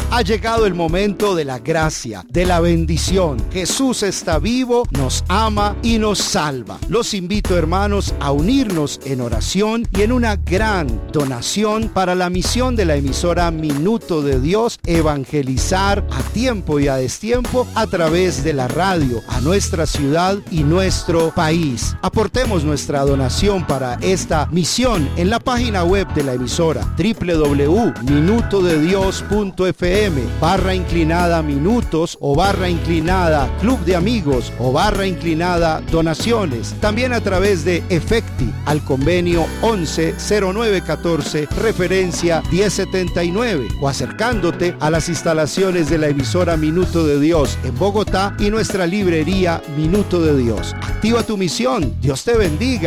Ha llegado el momento de la gracia, de la bendición. Jesús está vivo, nos ama y nos salva. Los invito, hermanos, a unirnos en oración y en una gran donación para la misión de la emisora Minuto de Dios, evangelizar a tiempo y a destiempo a través de la radio a nuestra ciudad y nuestro país. Aportemos nuestra donación para esta misión en la página web de la emisora www.minutodedios.fm/minutos o /Club de Amigos o /Donaciones. También a través de Efecti al convenio 110914 referencia 1079 o acercándote a las instalaciones de la emisora Minuto de Dios en Bogotá y nuestra librería Minuto de Dios. Activa tu misión. Dios te bendiga.